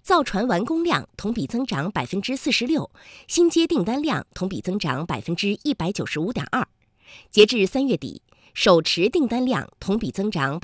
造船完工量同比增长46%，新接订单量同比增长195.2%。截至3月底，手持订单量同比增长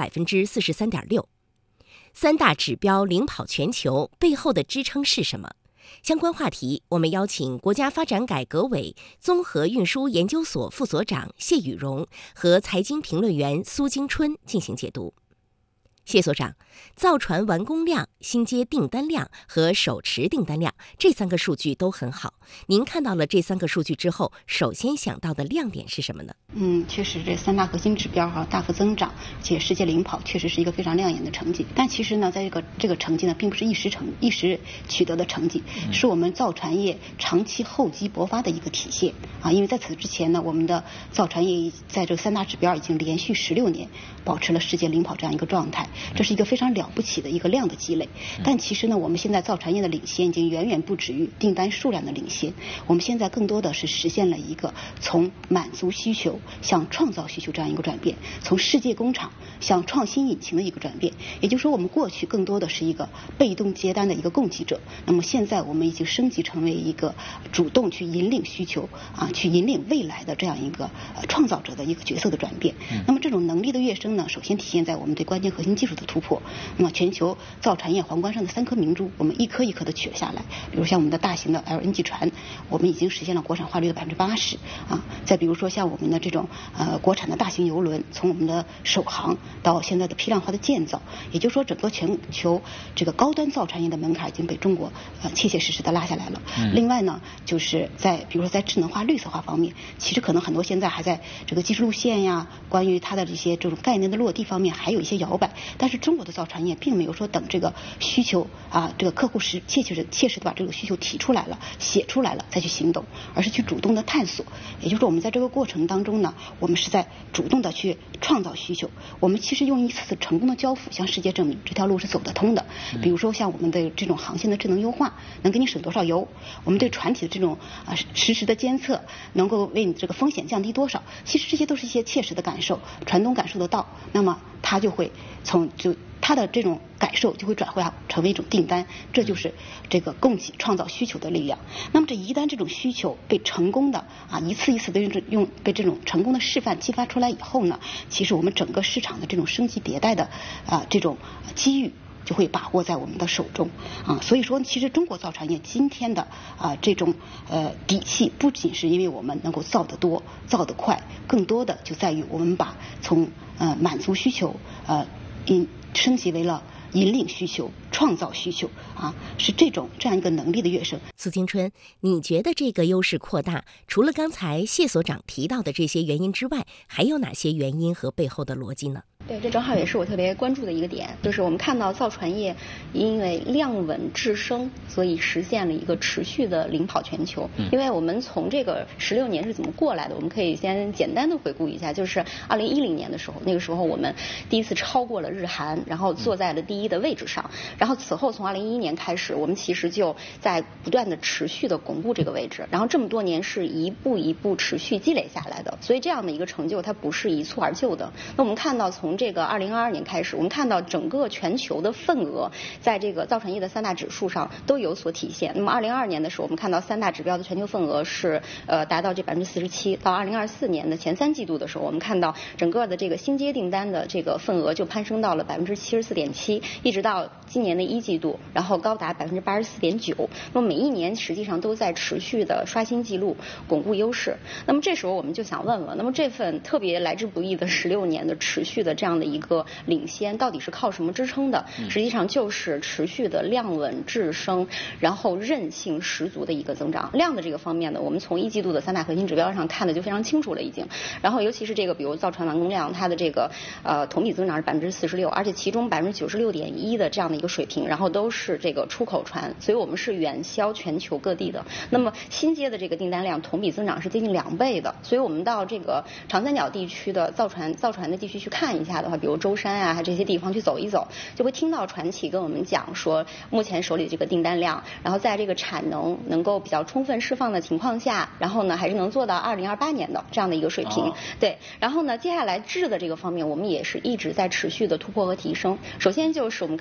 43.6%。三大指标领跑全球背后的支撑是什么？相关话题，我们邀请国家发展改革委综合运输研究所副所长谢宇荣和财经评论员苏京春进行解读。谢所长，造船完工量、新接订单量和手持订单量这3个数据都很好。您看到了这3个数据之后，首先想到的亮点是什么呢？ 确实这3大核心指标大幅增长，且世界领跑，确实是一个非常亮眼的成绩。但其实呢，在这个成绩呢，并不是一时取得的成绩，是我们造船业长期厚积薄发的一个体现啊。因为在此之前呢，我们的造船业在这3大指标已经连续16年保持了世界领跑这样一个状态，这是一个非常了不起的一个量的积累。但其实呢，我们现在造船业的领先已经远远不止于订单数量的领先，我们现在更多的是实现了一个从满足需求向创造需求这样一个转变，从世界工厂向创新引擎的一个转变。也就是说，我们过去更多的是一个被动接单的一个供给者，那么现在我们已经升级成为一个主动去引领需求去引领未来的这样一个创造者的一个角色的转变。那么这种能力的跃升呢，首先体现在我们对关键核心技术的突破。那么全球造船业皇冠上的3颗明珠，我们一颗一颗的取了下来。比如像我们的大型的 LNG 船，我们已经实现了国产化率的80%再比如说像我们的这种国产的大型邮轮，从我们的首航到现在的批量化的建造，也就是说整个全球这个高端造船业的门槛已经被中国切切实实的拉下来了。另外呢，就是比如说在智能化绿色化方面，其实可能很多现在还在这个技术路线呀，关于它的这些这种概念的落地方面还有一些摇摆，但是中国的造船业并没有说等这个需求这个客户切实的把这个需求提出来了写出来了再去行动，而是去主动的探索。也就是说，我们在这个过程当中呢，我们是在主动的去创造需求。我们其实用一次次成功的交付向世界证明这条路是走得通的。比如说像我们的这种航线的智能优化，能给你省多少油；我们对船体的这种实时的监测，能够为你这个风险降低多少。其实这些都是一些切实的感受，船东感受得到，那么他就会他的这种感受就会转化成为一种订单，这就是这个供给创造需求的力量。那么一旦这种需求被成功的一次一次的被这种成功的示范激发出来以后呢，其实我们整个市场的这种升级迭代的这种机遇就会把握在我们的手中所以说其实中国造船业今天的这种底气，不仅是因为我们能够造得多造得快，更多的就在于我们把从满足需求升级为了引领需求、创造需求是这样一个能力的跃升。 苏京春，你觉得这个优势扩大，除了刚才谢所长提到的这些原因之外，还有哪些原因和背后的逻辑呢？ 对，这正好也是我特别关注的一个点，就是我们看到造船业因为量稳质升，所以实现了一个持续的领跑全球。因为我们从这个16年是怎么过来的，我们可以先简单的回顾一下，就是2010年的时候，那个时候我们第一次超过了日韩，然后坐在了第1的位置上。然后此后从2011年开始，我们其实就在不断的持续的巩固这个位置，然后这么多年是一步一步持续积累下来的，所以这样的一个成就它不是一蹴而就的。那我们看到从这个2022年开始，我们看到整个全球的份额在这个造船业的3大指数上都有所体现。那么2022年的时候，我们看到3大指标的全球份额是达到这47%，到2024年的前3季度的时候，我们看到整个的这个新接订单的这个份额就攀升到了74.7%，一直到今年的1季度，然后高达84.9%。那么每一年实际上都在持续的刷新记录，巩固优势。那么这时候我们就想问了，那么这份特别来之不易的16年的持续的这样的一个领先，到底是靠什么支撑的？实际上就是持续的量稳质升，然后韧性十足的一个增长。量的这个方面呢，我们从1季度的3大核心指标上看的就非常清楚了已经。然后尤其是这个比如造船完工量，它的这个同比增长是46%，而且其中96.1%的这样的一个水平，然后都是这个出口船，所以我们是远销全球各地的。那么新接的这个订单量同比增长是接近2倍的，所以我们到这个长三角地区的造船的地区去看一下的话，比如舟山这些地方去走一走，就会听到船企跟我们讲说，目前手里这个订单量，然后在这个产能够比较充分释放的情况下，然后呢还是能做到2028年的这样的一个水平。对，然后呢接下来质的这个方面，我们也是一直在持续的突破和提升。首先就是我们刚才说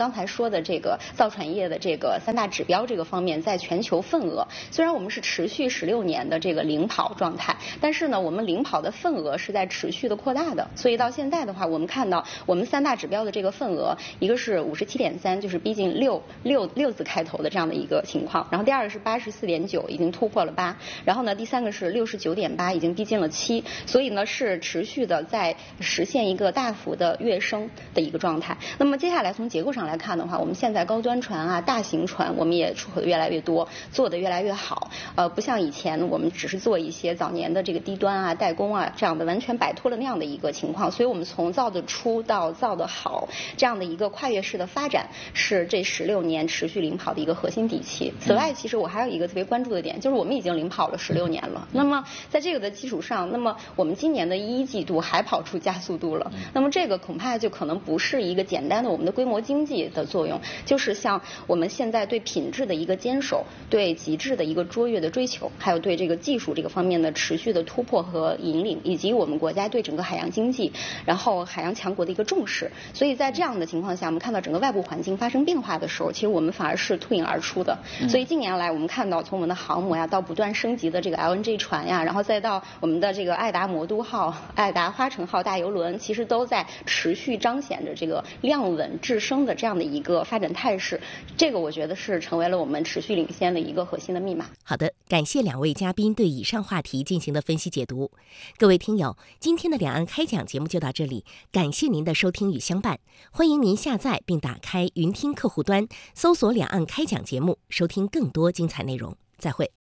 说的这个造船业的这个3大指标这个方面，在全球份额，虽然我们是持续16年的这个领跑状态，但是呢，我们领跑的份额是在持续的扩大的。所以到现在的话，我们看到我们3大指标的这个份额，一个是57.3，就是逼近六字开头的这样的一个情况，然后第二个是84.9，已经突破了8，然后呢，第三个是69.8，已经逼近了7，所以呢是持续的在实现一个大幅的跃升的一个状态。那么接下来从结构上来看的话，我们现在高端船啊、大型船，我们也出口的越来越多，做的越来越好。不像以前我们只是做一些早年的这个低端啊、代工啊这样的，完全摆脱了那样的一个情况。所以我们从造的出到造的好这样的一个跨越式的发展，是这16年持续领跑的一个核心底气。此外，其实我还有一个特别关注的点，就是我们已经领跑了16年了。那么在这个的基础上，那么我们今年的1季度还跑出加速度了。那么这个恐怕就可能不是一个简单的我们的规模经济的作用，就是像我们现在对品质的一个坚守，对极致的一个卓越的追求，还有对这个技术这个方面的持续的突破和引领，以及我们国家对整个海洋经济，然后海洋强国的一个重视。所以在这样的情况下，我们看到整个外部环境发生变化的时候，其实我们反而是脱颖而出的。所以近年来我们看到，从我们的航母呀，到不断升级的这个 LNG 船呀，然后再到我们的这个爱达魔都号、爱达花城号大邮轮，其实都在持续彰显着这个量稳制升的这样的一个发展态势。这个我觉得是成为了我们持续领先的一个核心的密码。 好的，感谢2位嘉宾对以上话题进行的分析解读。各位听友，今天的两岸开讲节目就到这里，感谢您的收听与相伴。欢迎您下载并打开云听客户端，搜索两岸开讲节目，收听更多精彩内容。再会。